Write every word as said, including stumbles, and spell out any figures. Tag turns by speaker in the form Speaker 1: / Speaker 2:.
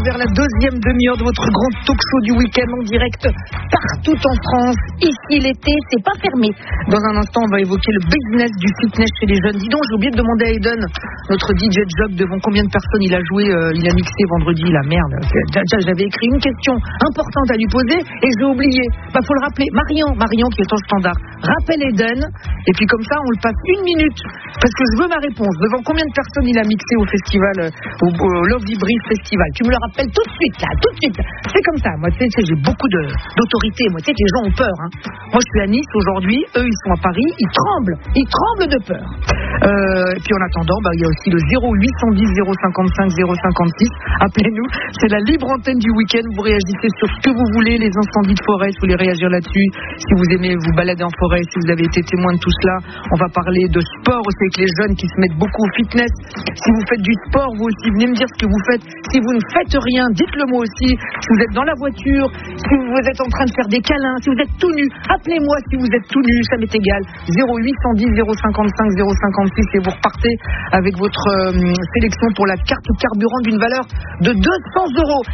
Speaker 1: vers la deuxième demi-heure de votre grand talk show du week-end en direct partout en France. Ici l'été, c'est pas fermé. Dans un instant, on va évoquer le business du fitness chez les jeunes. Dis donc, j'ai oublié de demander à Eden, notre D J Job, devant combien de personnes il a joué, euh, il a mixé vendredi, la merde. J'avais écrit une question importante à lui poser et j'ai oublié. Bah, faut le rappeler. Marion, Marion qui est au standard. Rappelle Eden et puis comme ça, on le passe une minute parce que je veux ma réponse. Devant combien de personnes il a mixé au festival, euh, au, au Love Debrief Festival. Tu me le rappelles tout de suite, là, tout de suite. C'est comme ça, moi, tu sais, j'ai beaucoup de, d'autorité. Moi, tu sais, les gens ont peur. Hein. Moi, je suis à Nice aujourd'hui, eux, ils sont à Paris, ils tremblent, ils tremblent de peur. Euh, et puis en attendant, bah, il y a aussi le zéro huit cent dix zéro cinquante-cinq zéro cinquante-six. Appelez-nous, c'est la libre antenne du week-end. Vous réagissez sur ce que vous voulez, les incendies de forêt, si vous voulez réagir là-dessus. Si vous aimez vous balader en forêt, si vous avez été témoin de tout cela, on va parler de sport aussi avec les jeunes qui se mettent beaucoup au fitness. Si vous faites du sport, vous aussi, venez me dire ce que vous faites. Si vous ne faites rien, dites-le moi aussi. Si vous êtes dans la voiture, si vous êtes en train de faire des câlins, si vous êtes tout nu, appelez-moi si vous êtes tout nu, ça m'est égal. zéro huit cent dix zéro cinquante-cinq zéro cinquante-six et vous repartez avec votre euh, sélection pour la carte carburant d'une valeur de deux cents euros.